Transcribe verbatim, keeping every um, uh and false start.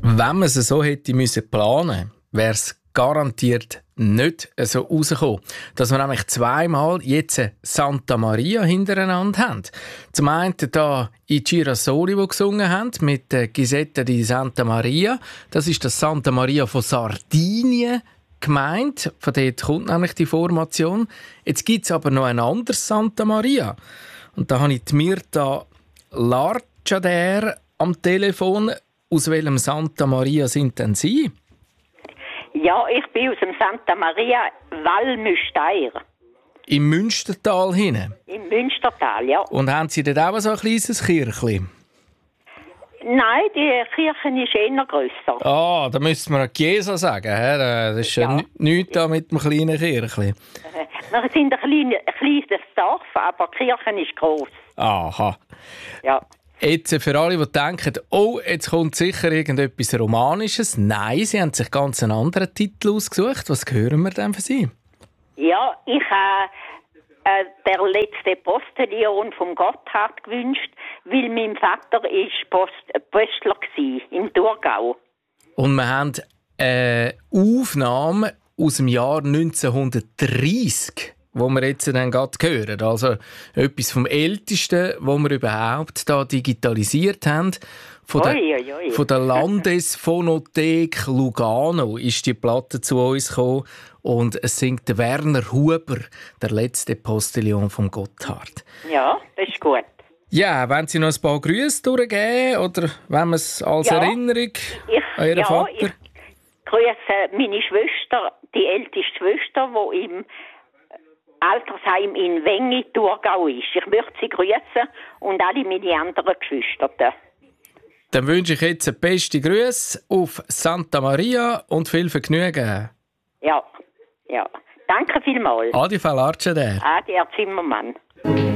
Wenn man es so hätte müssen planen, wäre es garantiert nicht so rausgekommen. Dass wir nämlich zweimal jetzt Santa Maria hintereinander haben. Zum einen da i Girasoli, die gesungen haben, mit der Gisetta di Santa Maria. Das ist das Santa Maria von Sardinien gemeint. Von dort kommt nämlich die Formation. Jetzt gibt es aber noch ein anderes Santa Maria. Und da habe ich die Mirta Larciader am Telefon. Aus welchem Santa Maria sind denn Sie? Ja, ich bin aus dem Santa Maria Valmüsteier. Im Münstertal hinten? Im Münstertal, ja. Und haben Sie dort auch so ein kleines Kirchli? Nein, die Kirche ist eher grösser. Ah, da müsste man Chiesa sagen. He? Das ist ja, ja nichts da mit dem kleinen Kirchli. Wir sind ein, klein, ein kleines Dorf, aber die Kirche ist gross. Aha. Ja. Jetzt für alle, die denken, oh, jetzt kommt sicher irgendetwas Romanisches. Nein, Sie haben sich ganz einen anderen Titel ausgesucht. Was hören wir denn für Sie? Ja, ich habe äh, der letzte Postillon vom Gotthard gewünscht, weil mein Vater ist Post, äh, Postler war, im Thurgau. Und wir haben eine Aufnahme aus dem Jahr neunzehnhundertdreissig, wo wir jetzt dann gerade hören. Also etwas vom Ältesten, was wir überhaupt da digitalisiert haben. Von der, oi, oi, oi. von der Landesphonothek Lugano ist die Platte zu uns gekommen. Und es singt der Werner Huber, der letzte Postillon vom Gotthard. Ja, das ist gut. Ja, wollen Sie noch ein paar Grüße durchgeben? Oder wenn wir es als ja, Erinnerung ich, an Ihren ja, Vater? Ich grüße meine Schwester, die älteste Schwester, die im Altersheim in Wengi, Thurgau ist. Ich möchte sie grüßen und alle meine anderen Geschwister. Dann wünsche ich jetzt eine beste Grüße auf Santa Maria und viel Vergnügen. Ja, ja. Danke vielmals. Adi Frau Larciader. Adi, Herr Zimmermann.